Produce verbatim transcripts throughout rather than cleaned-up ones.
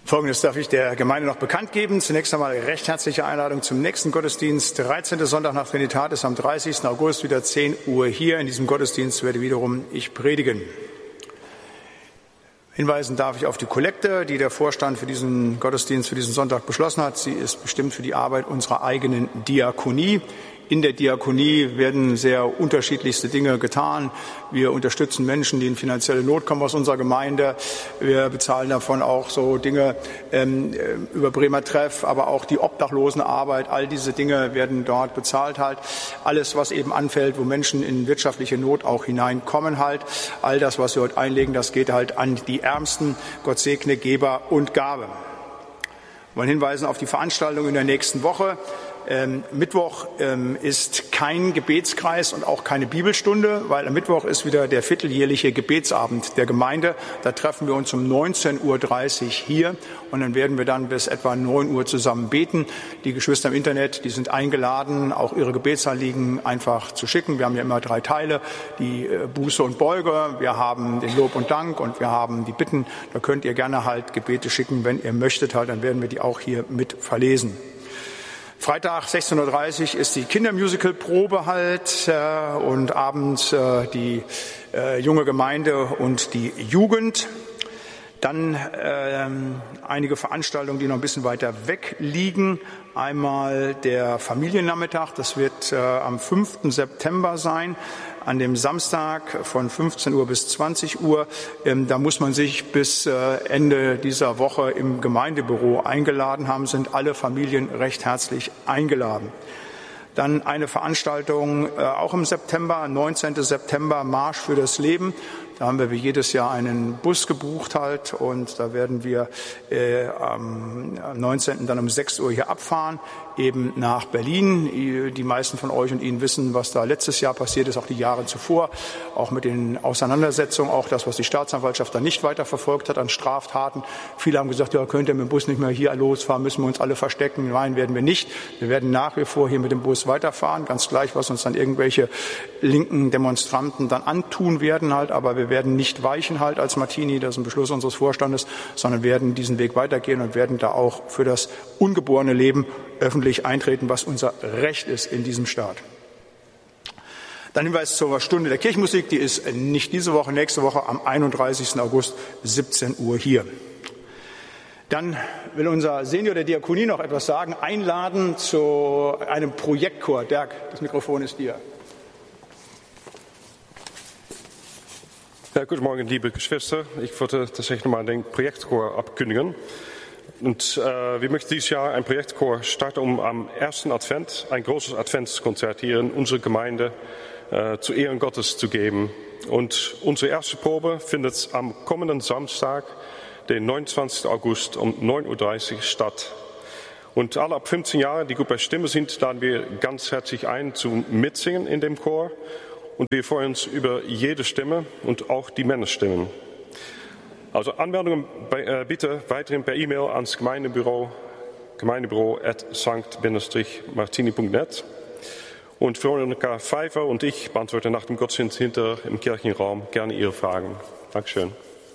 Folgendes darf ich der Gemeinde noch bekannt geben. Zunächst einmal recht herzliche Einladung zum nächsten Gottesdienst. dreizehnten Sonntag nach Trinitatis am dreißigsten August, wieder zehn Uhr hier. In diesem Gottesdienst werde wiederum ich predigen. Hinweisen darf ich auf die Kollekte, die der Vorstand für diesen Gottesdienst, für diesen Sonntag beschlossen hat. Sie ist bestimmt für die Arbeit unserer eigenen Diakonie. In der Diakonie werden sehr unterschiedlichste Dinge getan. Wir unterstützen Menschen, die in finanzielle Not kommen aus unserer Gemeinde. Wir bezahlen davon auch so Dinge ähm, über Bremer Treff, aber auch die Obdachlosenarbeit. All diese Dinge werden dort bezahlt halt. Alles, was eben anfällt, wo Menschen in wirtschaftliche Not auch hineinkommen halt. All das, was wir heute einlegen, das geht halt an die Ärmsten. Gott segne Geber und Gabe. Wir wollen hinweisen auf die Veranstaltung in der nächsten Woche. Ähm, Mittwoch ähm, ist kein Gebetskreis und auch keine Bibelstunde, weil am Mittwoch ist wieder der vierteljährliche Gebetsabend der Gemeinde. Da treffen wir uns um neunzehn Uhr dreißig hier und dann werden wir dann bis etwa neun Uhr zusammen beten. Die Geschwister im Internet, die sind eingeladen, auch ihre Gebetsanliegen einfach zu schicken. Wir haben ja immer drei Teile, die äh, Buße und Beuge, wir haben den Lob und Dank und wir haben die Bitten. Da könnt ihr gerne halt Gebete schicken, wenn ihr möchtet halt, dann werden wir die auch hier mit verlesen. Freitag sechzehn Uhr dreißig ist die Kindermusical-Probe halt äh, und abends äh, die äh, junge Gemeinde und die Jugend. Dann äh, einige Veranstaltungen, die noch ein bisschen weiter weg liegen. Einmal der Familiennachmittag, das wird äh, am fünften September sein. An dem Samstag von fünfzehn Uhr bis zwanzig Uhr. Ähm, da muss man sich bis äh, Ende dieser Woche im Gemeindebüro eingeladen haben, sind alle Familien recht herzlich eingeladen. Dann eine Veranstaltung äh, auch im September, neunzehnten September, Marsch für das Leben. Da haben wir wie jedes Jahr einen Bus gebucht halt und da werden wir äh, am neunzehnten dann um sechs Uhr hier abfahren, eben nach Berlin. Die meisten von euch und Ihnen wissen, was da letztes Jahr passiert ist, auch die Jahre zuvor, auch mit den Auseinandersetzungen, auch das, was die Staatsanwaltschaft dann nicht weiter verfolgt hat an Straftaten. Viele haben gesagt, ja, könnt ihr mit dem Bus nicht mehr hier losfahren, müssen wir uns alle verstecken. Nein, werden wir nicht. Wir werden nach wie vor hier mit dem Bus weiterfahren, ganz gleich, was uns dann irgendwelche linken Demonstranten dann antun werden halt, aber wir Wir werden nicht weichen halt als Martini, das ist ein Beschluss unseres Vorstandes, sondern werden diesen Weg weitergehen und werden da auch für das ungeborene Leben öffentlich eintreten, was unser Recht ist in diesem Staat. Dann Hinweis zur Stunde der Kirchenmusik, die ist nicht diese Woche, nächste Woche am einunddreißigsten August, siebzehn Uhr hier. Dann will unser Senior der Diakonie noch etwas sagen, einladen zu einem Projektchor. Dirk, das Mikrofon ist dir. Ja, guten Morgen, liebe Geschwister. Ich wollte tatsächlich nochmal den Projektchor abkündigen. Und äh, wir möchten dieses Jahr ein Projektchor starten, um am ersten Advent ein großes Adventskonzert hier in unserer Gemeinde äh, zu Ehren Gottes zu geben. Und unsere erste Probe findet am kommenden Samstag, den neunundzwanzigsten August um neun Uhr dreißig statt. Und alle ab fünfzehn Jahre, die gut bei Stimme sind, laden wir ganz herzlich ein zum Mitsingen in dem Chor. Und wir freuen uns über jede Stimme und auch die Männerstimmen. Also Anmeldungen bei, äh, bitte weiterhin per E-Mail ans Gemeindebüro, gemeindebüro at sankt martini punkt net. Und Veronika Pfeiffer und ich beantworten nach dem Gottesdienst hinter im Kirchenraum gerne Ihre Fragen. Dankeschön.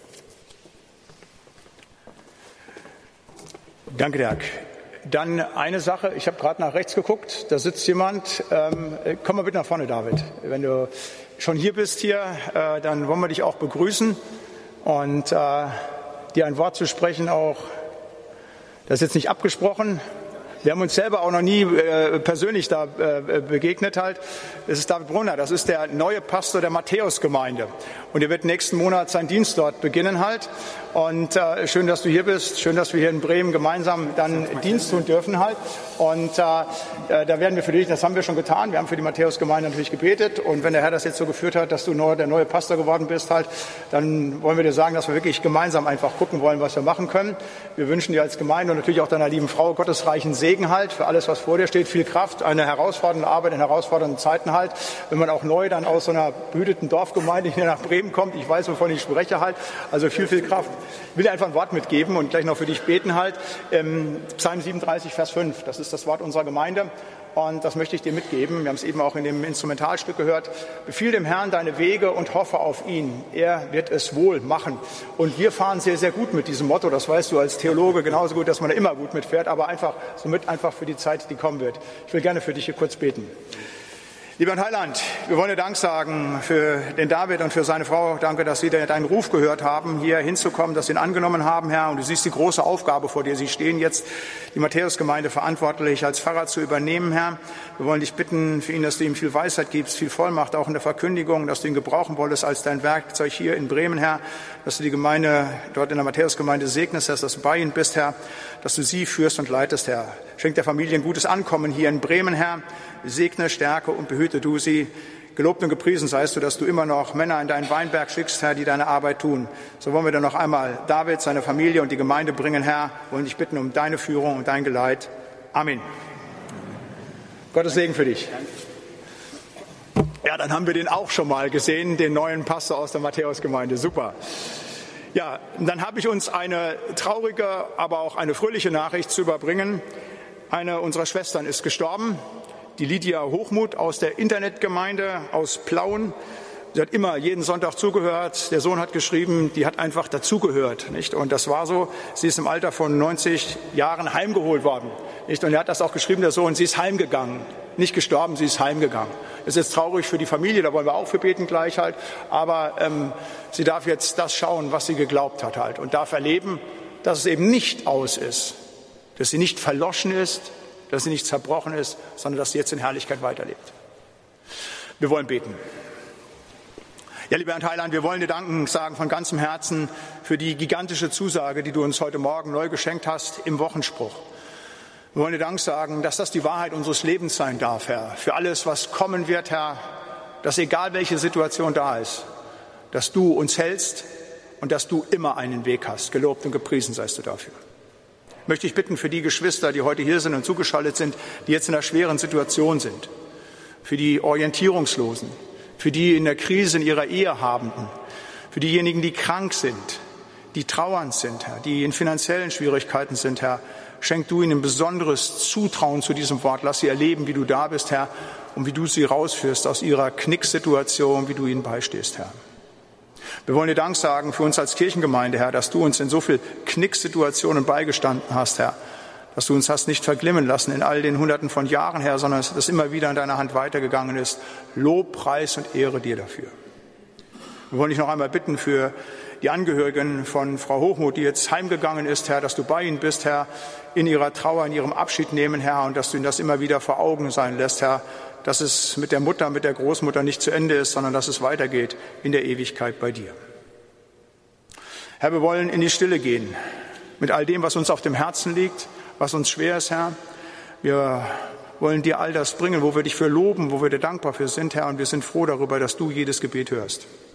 Danke, Dirk. Dann eine Sache, ich habe gerade nach rechts geguckt, da sitzt jemand. Ähm, komm mal bitte nach vorne, David. Wenn du schon hier bist hier, äh, dann wollen wir dich auch begrüßen und äh, dir ein Wort zu sprechen auch. Das ist jetzt nicht abgesprochen. Wir haben uns selber auch noch nie äh, persönlich da äh, begegnet halt. Es ist David Brunner, das ist der neue Pastor der Matthäusgemeinde. Und er wird nächsten Monat seinen Dienst dort beginnen halt. Und äh, schön, dass du hier bist. Schön, dass wir hier in Bremen gemeinsam dann Dienst tun dürfen halt. Und äh, da werden wir für dich, das haben wir schon getan. Wir haben für die Matthäusgemeinde natürlich gebetet. Und wenn der Herr das jetzt so geführt hat, dass du nur der neue Pastor geworden bist halt, dann wollen wir dir sagen, dass wir wirklich gemeinsam einfach gucken wollen, was wir machen können. Wir wünschen dir als Gemeinde und natürlich auch deiner lieben Frau gottesreichen Segen halt für alles, was vor dir steht. Viel Kraft, eine herausfordernde Arbeit in herausfordernden Zeiten halt. Wenn man auch neu dann aus so einer behüteten Dorfgemeinde hier nach Bremen kommt, ich weiß, wovon ich spreche halt. Also viel, viel Kraft. Ich will dir einfach ein Wort mitgeben und gleich noch für dich beten halt. Ähm, Psalm siebenunddreißig, Vers fünf, das ist das Wort unserer Gemeinde. Und das möchte ich dir mitgeben. Wir haben es eben auch in dem Instrumentalstück gehört. Befiehl dem Herrn deine Wege und hoffe auf ihn. Er wird es wohl machen. Und wir fahren sehr, sehr gut mit diesem Motto. Das weißt du als Theologe genauso gut, dass man da immer gut mitfährt, aber einfach somit einfach für die Zeit, die kommen wird. Ich will gerne für dich hier kurz beten. Lieber Heiland, wir wollen dir Dank sagen für den David und für seine Frau. Danke, dass sie deinen Ruf gehört haben, hier hinzukommen, dass sie ihn angenommen haben, Herr. Und du siehst die große Aufgabe, vor der sie stehen, jetzt die Matthäusgemeinde verantwortlich als Pfarrer zu übernehmen, Herr. Wir wollen dich bitten für ihn, dass du ihm viel Weisheit gibst, viel Vollmacht, auch in der Verkündigung, dass du ihn gebrauchen wolltest als dein Werkzeug hier in Bremen, Herr. Dass du die Gemeinde dort in der Matthäusgemeinde segnest, dass du bei ihnen bist, Herr. Dass du sie führst und leitest, Herr. Schenk der Familie ein gutes Ankommen hier in Bremen, Herr. Segne, stärke und behüte du sie. Gelobt und gepriesen seist du, dass du immer noch Männer in deinen Weinberg schickst, Herr, die deine Arbeit tun. So wollen wir dann noch einmal David, seine Familie und die Gemeinde bringen, Herr. Wir wollen dich bitten um deine Führung und dein Geleit. Amen. Gottes Segen für dich. Ja, dann haben wir den auch schon mal gesehen, den neuen Pastor aus der Matthäusgemeinde. Super. Ja, dann habe ich uns eine traurige, aber auch eine fröhliche Nachricht zu überbringen. Eine unserer Schwestern ist gestorben. Die Lydia Hochmuth aus der Internetgemeinde aus Plauen. Sie hat immer jeden Sonntag zugehört. Der Sohn hat geschrieben, die hat einfach dazugehört, nicht? Und das war so. Sie ist im Alter von neunzig Jahren heimgeholt worden, nicht? Und er hat das auch geschrieben, der Sohn. Sie ist heimgegangen, nicht gestorben, sie ist heimgegangen. Das ist jetzt traurig für die Familie, da wollen wir auch für beten gleich halt. Aber ähm, sie darf jetzt das schauen, was sie geglaubt hat halt, und darf erleben, dass es eben nicht aus ist, dass sie nicht verloschen ist, dass sie nicht zerbrochen ist, sondern dass sie jetzt in Herrlichkeit weiterlebt. Wir wollen beten. Ja, lieber Herr Heiland, wir wollen dir Danken sagen von ganzem Herzen für die gigantische Zusage, die du uns heute Morgen neu geschenkt hast im Wochenspruch. Wir wollen dir Dank sagen, dass das die Wahrheit unseres Lebens sein darf, Herr. Für alles, was kommen wird, Herr, dass egal welche Situation da ist, dass du uns hältst und dass du immer einen Weg hast. Gelobt und gepriesen seist du dafür. Möchte ich bitten für die Geschwister, die heute hier sind und zugeschaltet sind, die jetzt in einer schweren Situation sind, für die Orientierungslosen, für die in der Krise in ihrer Ehe Habenden, für diejenigen, die krank sind, die trauernd sind, Herr, die in finanziellen Schwierigkeiten sind, Herr, schenk du ihnen ein besonderes Zutrauen zu diesem Wort. Lass sie erleben, wie du da bist, Herr, und wie du sie rausführst aus ihrer Knicksituation, wie du ihnen beistehst, Herr. Wir wollen dir Dank sagen für uns als Kirchengemeinde, Herr, dass du uns in so viel Knicksituationen beigestanden hast, Herr, dass du uns hast nicht verglimmen lassen in all den Hunderten von Jahren, Herr, sondern dass das immer wieder in deiner Hand weitergegangen ist. Lob, Preis und Ehre dir dafür. Wir wollen dich noch einmal bitten für die Angehörigen von Frau Hochmuth, die jetzt heimgegangen ist, Herr, dass du bei ihnen bist, Herr, in ihrer Trauer, in ihrem Abschied nehmen, Herr, und dass du ihnen das immer wieder vor Augen sein lässt, Herr, dass es mit der Mutter, mit der Großmutter nicht zu Ende ist, sondern dass es weitergeht in der Ewigkeit bei dir. Herr, wir wollen in die Stille gehen mit all dem, was uns auf dem Herzen liegt, was uns schwer ist, Herr. Wir wollen dir all das bringen, wo wir dich für loben, wo wir dir dankbar für sind, Herr, und wir sind froh darüber, dass du jedes Gebet hörst.